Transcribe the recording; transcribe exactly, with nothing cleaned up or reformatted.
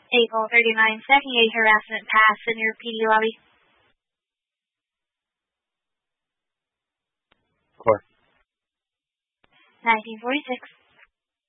April thirty-ninth, Second A harassment pass in your P D lobby. Core. nineteen forty-six.